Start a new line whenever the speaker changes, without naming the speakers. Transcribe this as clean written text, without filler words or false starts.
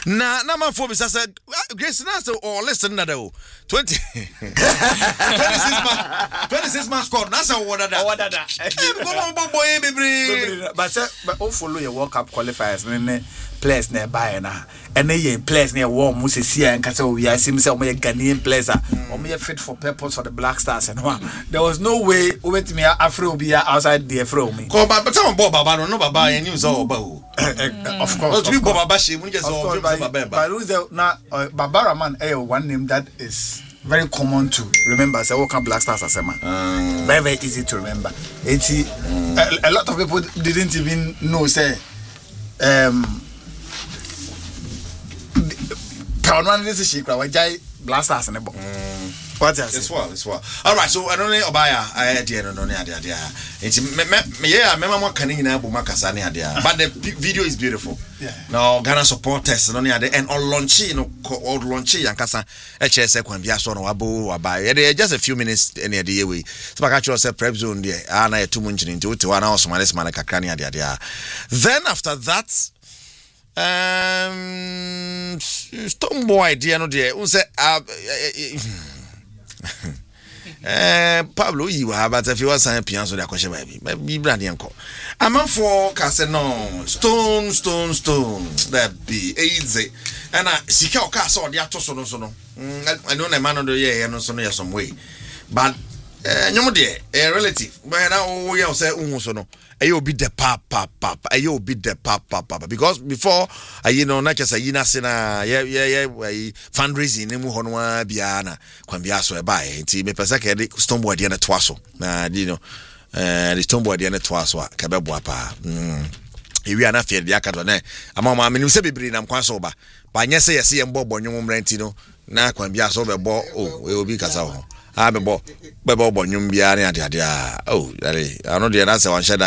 Na man for Mr. Grace Nasa or listen na do 26 months squad Nasa wadada boy
but all follow your World Cup qualifiers and players nearby na and they players near war Moses here and Castle we are seems to be Ghanaian players or me fit for purpose for the Black Stars and one there was no way with me Afro be outside the Afro me
but some Baba no Baba and news all about
of course
to be Baba Bashi when just all
now Barbara man one name that is very common to remember. So World Cup Black Stars as a man. Very very easy to remember. A lot of people didn't even know say this is she Black Stars and what else?
It's well. All right, so I don't know Obaya. I did no idea. It's yeah, remember canning na Bumakasani idea. But the video is beautiful.
Yeah.
No Ghana supporters no idea and on launch no or launch yankasa HS kwambia so no abo abai. Just a few minutes any day we. So I actually say prep zone there. Na ya tumu nchini nti wote wana osomales man kakra ni idea. Then after that Stonebwoy idea no there. Unse Pablo you have but if you was saying piano so that question be brand yanko am for case no stone that be easy and sika o ka so dia to so no I know na man no ye no so no some way but nyom de relative but na o ye say unhu so no ayo be the papa ayo be the papa because before you know na kesa yina se na fundraising mu ho no bia na kwambia so e bae nti me pesa ka de Stonebwoy de na to aso na you know the Stonebwoy de na to aso a ka bebo apa ewi ana fe de aka do na amama me nim se bebiri na nkwa so ba nyese yese ye mbọ bonyum mranti no na kwambia so bebo e obi kasa ho bebo bonyum bia na ade a dale ano de na se wan